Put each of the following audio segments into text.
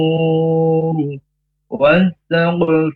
والسقف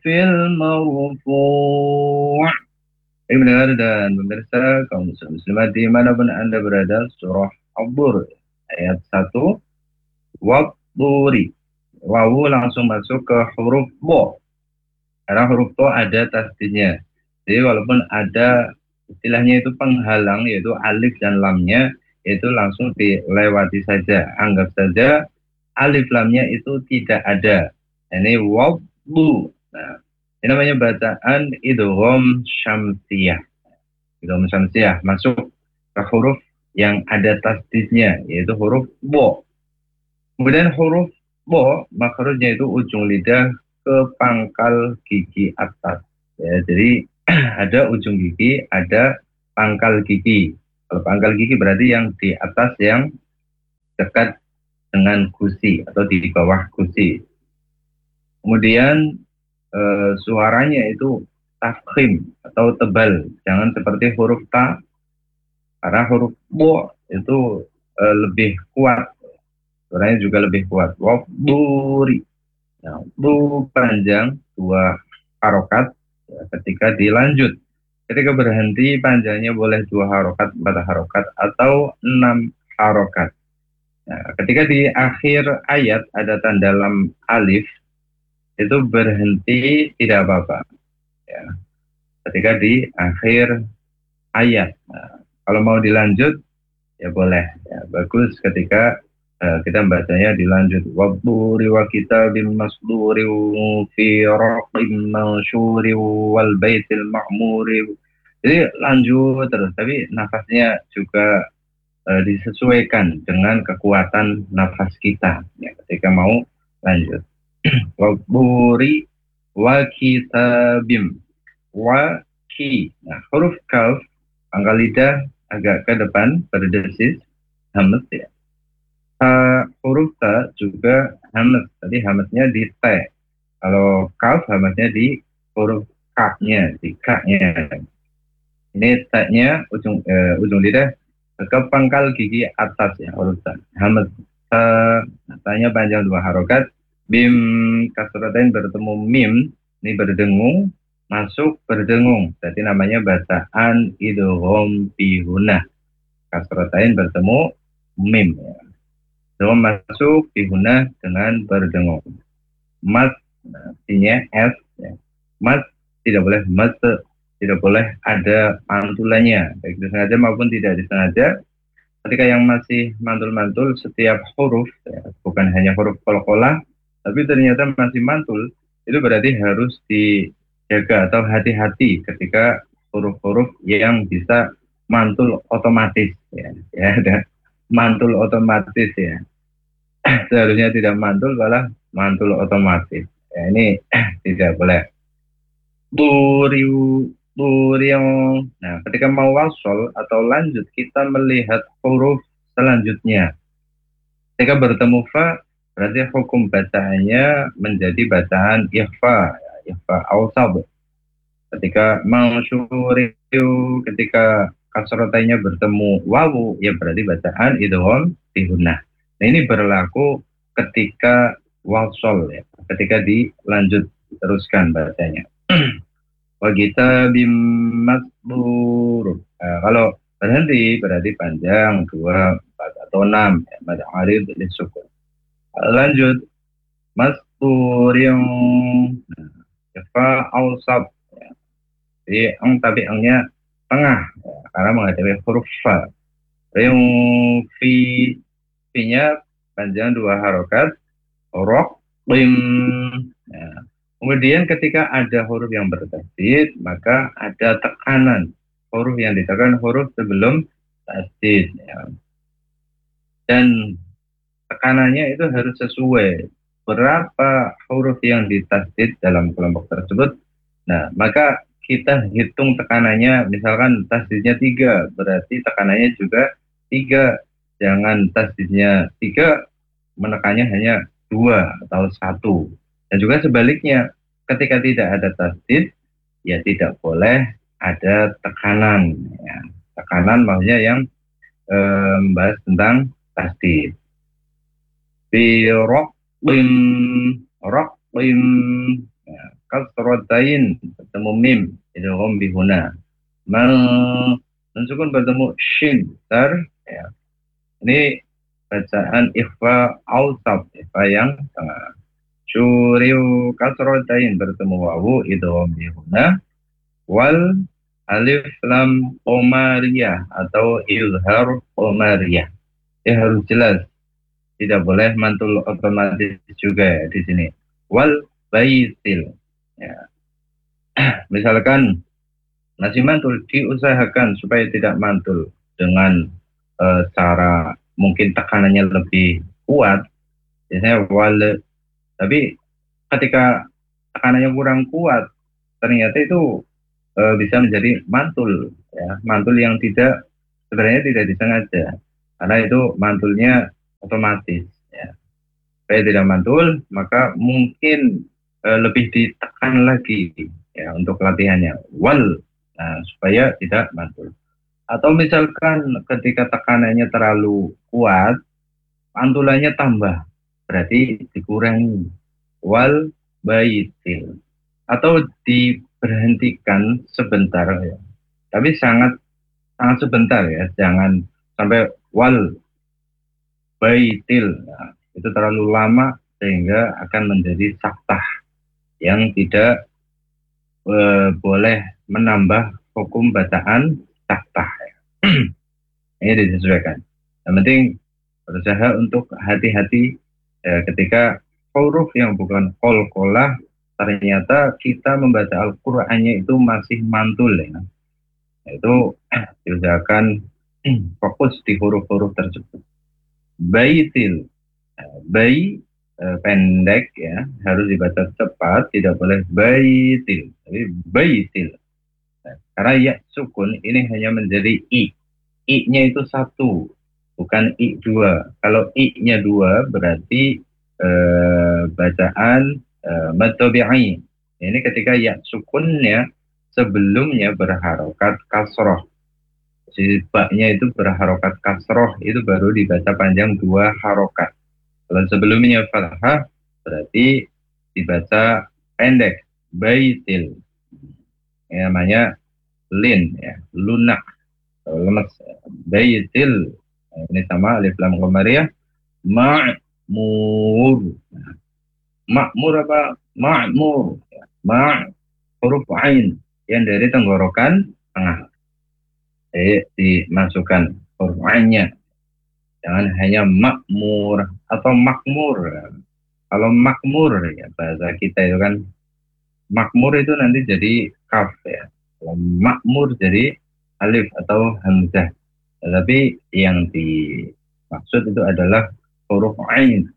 المرفوع. Pendengar dan pemirsa kaum muslimat dimanapun Anda berada, surah Abur ayat 1, Watturi. Wawu langsung masuk ke huruf Bo. Karena huruf Bo ada tasdidnya. Jadi walaupun ada istilahnya itu penghalang, yaitu alif dan lamnya, itu langsung dilewati saja. Anggap saja alif lamnya itu tidak ada. Ini Wabbu. Nah, ini namanya bacaan idgham syamsiyah. Idgham syamsiyah masuk ke huruf yang ada tasdidnya, yaitu huruf Bo. Kemudian huruf Bo, makrojnya itu ujung lidah ke pangkal gigi atas. Ya, jadi ada ujung gigi, ada pangkal gigi. Kalau pangkal gigi berarti yang di atas yang dekat dengan gusi atau di bawah gusi. Kemudian suaranya itu tafkhim atau tebal, jangan seperti huruf ta, karena huruf bo itu lebih kuat, suaranya juga lebih kuat. Waburi. Nah, bu panjang dua harokat ya, ketika dilanjut. Ketika berhenti panjangnya boleh dua harokat, empat harokat, atau enam harokat. Nah, ketika di akhir ayat ada tanda lam alif, itu berhenti tidak apa-apa. Ya. Ketika di akhir ayat. Nah, kalau mau dilanjut, ya boleh. Ya, bagus ketika kita bacanya dilanjut. Wabburi wa kitabim masduri fi raqim mansyuri wal baitil ma'muri. Jadi lanjut terus, tapi nafasnya juga disesuaikan dengan kekuatan nafas kita ya, ketika mau lanjut. Wabburi wa kitabim wa ki. Nah, huruf kaf pangkal lidah agak ke depan berdesis hamet ya. Huruf ta juga hamet. Tadi hametnya di t. Kalau kaf hametnya di huruf k-nya, di k-nya. Ini t-nya ujung lidah ke pangkal gigi atas ya, huruf ta. Hamet. Tanya panjang dua harokat. Bim kasratain bertemu mim, ini berdengung, masuk berdengung. Jadi namanya bacaan idgham bihunah. Kasratain bertemu mim. Ya. Idgham masuk bihunah dengan berdengung. Mas, artinya S. Ya. Mas tidak boleh mas, tidak boleh ada pantulannya, baik disengaja maupun tidak disengaja. Ketika yang masih mantul-mantul setiap huruf, ya, bukan hanya huruf qalqalah, tapi ternyata masih mantul, itu berarti harus dijaga atau hati-hati ketika huruf-huruf yang bisa mantul otomatis, ya, ya, dan mantul otomatis ya. Seharusnya tidak mantul, malah mantul otomatis. Ya, ini tidak boleh. Buriu, buriu. Nah, ketika mau wasol atau lanjut, kita melihat huruf selanjutnya. Ketika bertemu fa, berarti hukum bacaannya menjadi bacaan ikhfa, ya, ikhfa awsab. Ketika mansyuriu, ketika kasrotainya bertemu wawu, ya berarti bacaan idgham bihunah. Nah, ini berlaku ketika wasol ya, ketika dilanjut teruskan bacanya. Wa kitabim masbur. Nah, kalau berhenti berarti panjang 2, 4 atau 6 ya, mad arid lisukun. Lanjut masbur yang fa ausab ya. Jadi tapi angnya tengah ya, karena menghadapi huruf fa. Yang fi nya panjang 2 harokat rok bim. Ya. Kemudian ketika ada huruf yang bertasdid, maka ada tekanan. Huruf yang ditekan huruf sebelum tasdid. Ya. Dan tekanannya itu harus sesuai. Berapa huruf yang ditasdid dalam kelompok tersebut. Nah, maka kita hitung tekanannya, misalkan tasdidnya 3, berarti tekanannya juga 3. Jangan tasdidnya 3, menekannya hanya 2 atau 1. Dan juga sebaliknya, ketika tidak ada tasdid, ya tidak boleh ada tekanan. Ya. Tekanan maksudnya yang membahas tentang tasdid. Birok raqim, raqim, ya, kasratain bertemu mim idgham bihuna. Mensukun bertemu shin besar, ya. Ini bacaan ikhfa awsat, ikhfa yang tengah. Syuriu kasratain bertemu wawu idgham bihuna. Wal alif lam qamariyah atau izhar qamariyah. Ya harus jelas, tidak boleh mantul otomatis juga ya di sini. Wal baitil. Ya. Misalkan masih mantul, diusahakan supaya tidak mantul dengan cara mungkin tekanannya lebih kuat. Biasanya wal, tapi ketika tekanannya kurang kuat, ternyata itu bisa menjadi mantul, ya, mantul yang tidak sebenarnya tidak disengaja, karena itu mantulnya otomatis. Ya. Supaya tidak mantul, maka mungkin lebih ditekan lagi ya untuk latihannya. Wal, nah, supaya tidak mantul. Atau misalkan ketika tekanannya terlalu kuat, pantulannya tambah, berarti dikurangi. Wal baitil. Atau diberhentikan sebentar ya. Tapi sangat sangat sebentar ya, jangan sampai wal baitil. Nah, itu terlalu lama sehingga akan menjadi saktah yang tidak boleh menambah hukum bacaan saktah. Ini disesuaikan. Yang penting berusaha untuk hati-hati ketika huruf yang bukan qalqalah ternyata kita membaca Al-Qur'annya itu masih mantul ya. Itu diusahakan fokus di huruf-huruf tersebut. Baitil, bayi pendek ya, harus dibaca cepat, tidak boleh baitil, tapi baitil. Karena ya sukun ini hanya menjadi i-nya itu satu, bukan i dua. Kalau i-nya dua berarti bacaan mad tabi'i. Ini ketika ya sukunnya sebelumnya berharokat kasroh. Si baknya itu berharokat kasroh, itu baru dibaca panjang dua harokat. Kalau sebelumnya fathah berarti dibaca pendek, baitil. Ya, namanya lin ya, lunak, lemes. Baitil. Ini sama alif lam qamariyah. Ma'mur. Ma'mur apa? Ma'mur. Ma' huruf ain yang dari tenggorokan tengah. Dimasukkan huruf ainnya. Jangan hanya makmur atau makmur. Kalau makmur ya bahasa kita itu kan makmur itu nanti jadi kaf ya. Kalau makmur jadi alif atau hamzah. Tetapi yang dimaksud itu adalah huruf ain.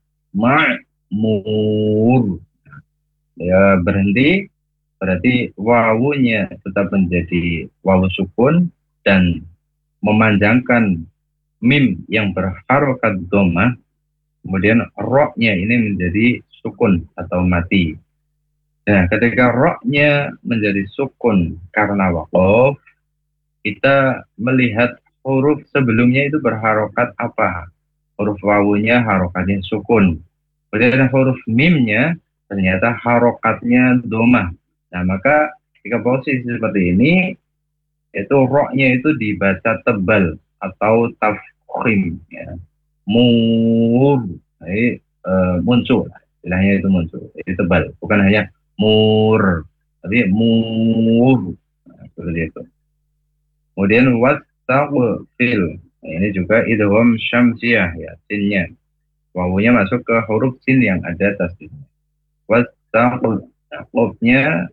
Ma'mur. Ya berhenti berarti wawunya tetap menjadi wawu sukun dan memanjangkan mim yang berharokat doma, kemudian roknya ini menjadi sukun atau mati. Nah, ketika roknya menjadi sukun karena wakof, kita melihat huruf sebelumnya itu berharokat apa? Huruf wawunya harokatnya sukun. Kemudian huruf mimnya ternyata harokatnya doma. Nah, maka ketika posisi seperti ini, itu roknya itu dibaca tebal atau tafkhim ya. Mur, jadi muncul, istilahnya itu muncul, jadi tebal, bukan hanya mur, tapi mur, nah, seperti itu. Kemudian wastaqfil, nah, ini juga idgham syamsiyah ya, sinnya, wawunya masuk ke huruf sin yang ada tasdidnya. Wastaqfil, nah, qafnya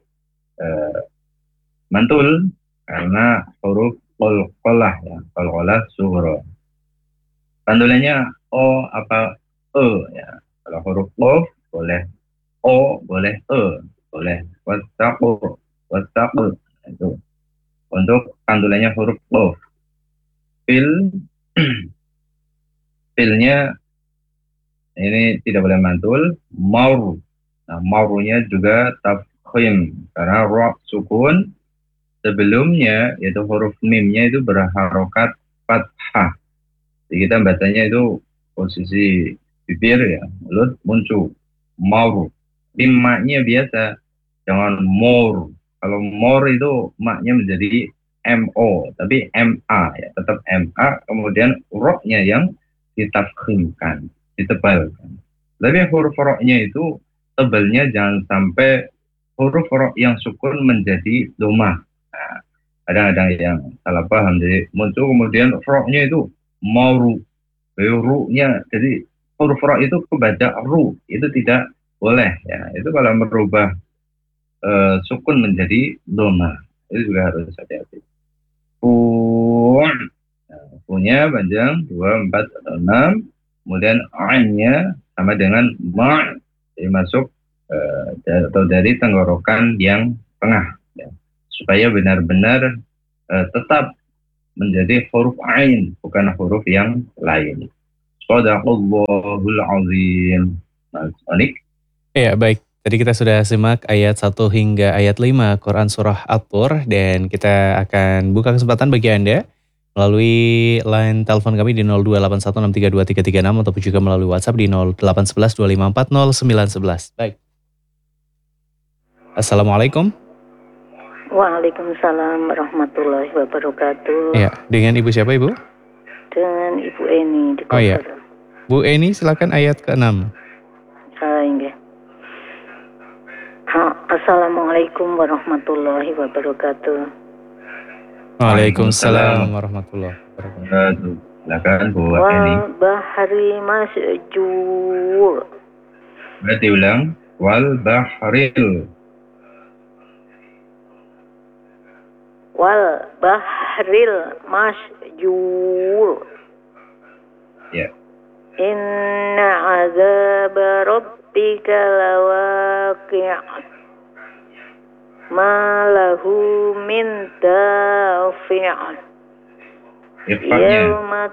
mantul karena huruf qalqalah ya, qalqalah sughra. Pantulannya o apa e ya. Kalau huruf qaf boleh o, boleh e, boleh wastaqu, wastaqu. Itu untuk pantulannya huruf qaf. Fil filnya ini tidak boleh mantul. Maur, nah maurunya juga tafkhim karena ra sukun sebelumnya yaitu huruf mimnya itu berharokat fathah. Jadi kita bacanya itu posisi bibir ya, mulut muncul. Maur. Tapi maknya biasa, jangan more. Kalau more itu maknya menjadi MO, tapi MA ya, tetap MA, kemudian roknya yang ditafkhimkan, ditebalkan. Tapi huruf roknya itu tebalnya jangan sampai huruf rok yang sukun menjadi domah. Nah, kadang-kadang yang salah paham, jadi muncul kemudian roknya itu mauru, ru-nya, jadi huruf ro itu kebaca ru, itu tidak boleh ya. Itu kalau merubah sukun menjadi doma, itu juga harus hati-hati. Nah, punya panjang 2, 4, atau 6, kemudian ainnya sama dengan ma, jadi masuk atau dari tenggorokan yang tengah ya. Supaya benar-benar tetap menjadi huruf ain, bukan huruf yang lain. Shadaqallahul azim. Mas Onik. Ya, baik. Tadi kita sudah simak ayat 1 hingga ayat 5 Quran Surah At-Tur, dan kita akan buka kesempatan bagi Anda melalui line telepon kami di 02816323336 ataupun juga melalui WhatsApp di 081125400911. Baik. Assalamualaikum. Waalaikumsalam warahmatullahi wabarakatuh. Ya, dengan Ibu siapa, Ibu? Dengan Ibu Eni di Oh ya. Koper. Bu Eni, silakan ayat ke-6. Inggih. Assalamualaikum warahmatullahi wabarakatuh. Waalaikumsalam warahmatullahi wabarakatuh. Silakan Bu Eni. Wal bahri masjur. Berarti ulang. Wal bahril. Wal bahril masjur. Ya. Inna azab rabbika lawaqi' ma lahu min dafi'. Ifanya. Yawma